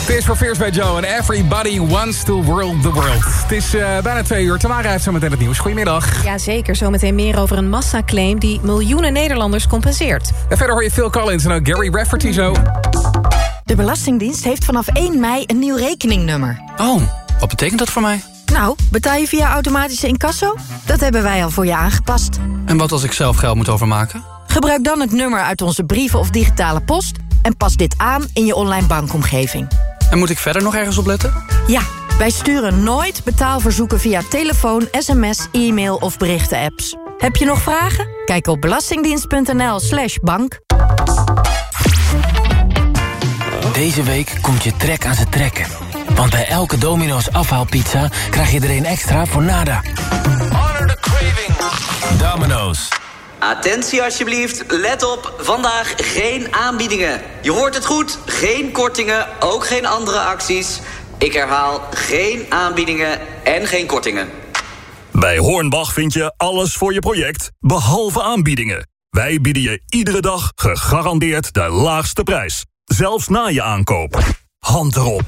Het is voor Fierce bij Joe en Everybody Wants to World the World. Het is bijna 2 uur. Tamara heeft zo meteen het nieuws. Goedemiddag. Ja, zeker. Zometeen meer over een massaclaim die miljoenen Nederlanders compenseert. En verder hoor je Phil Collins en ook Gary Rafferty zo. De Belastingdienst heeft vanaf 1 mei een nieuw rekeningnummer. Oh, wat betekent dat voor mij? Nou, betaal je via automatische incasso? Dat hebben wij al voor je aangepast. En wat als ik zelf geld moet overmaken? Gebruik dan het nummer uit onze brieven of digitale post en pas dit aan in je online bankomgeving. En moet ik verder nog ergens op letten? Ja, wij sturen nooit betaalverzoeken via telefoon, sms, e-mail of berichten-apps. Heb je nog vragen? Kijk op belastingdienst.nl/bank. Deze week komt je trek aan zijn trekken. Want bij elke Domino's afhaalpizza krijg je er een extra voor nada. Honor the craving. Domino's. Attentie alsjeblieft, let op, vandaag geen aanbiedingen. Je hoort het goed, geen kortingen, ook geen andere acties. Ik herhaal, geen aanbiedingen en geen kortingen. Bij Hornbach vind je alles voor je project, behalve aanbiedingen. Wij bieden je iedere dag gegarandeerd de laagste prijs. Zelfs na je aankoop. Hand erop.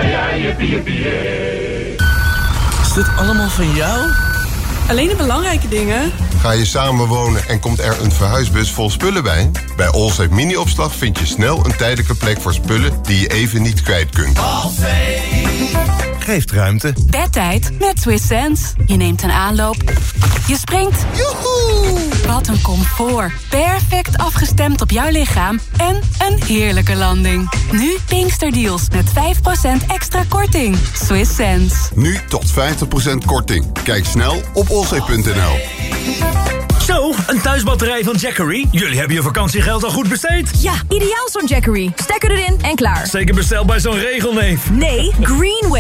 Is dit allemaal van jou? Alleen de belangrijke dingen. Ga je samenwonen en komt er een verhuisbus vol spullen bij? Bij Allsafe Mini-opslag vind je snel een tijdelijke plek voor spullen die je even niet kwijt kunt. Geeft ruimte. Bedtijd met Swiss Sense. Je neemt een aanloop. Je springt. Joehoe! Wat een comfort. Perfect afgestemd op jouw lichaam. En een heerlijke landing. Nu Pinksterdeals met 5% extra korting. Swiss Sense. Nu tot 50% korting. Kijk snel op allsafe.nl. Zo, een thuisbatterij van Jackery. Jullie hebben je vakantiegeld al goed besteed. Ja, ideaal zo'n Jackery. Stekker erin en klaar. Zeker besteld bij zo'n regelneef. Nee, Greenway.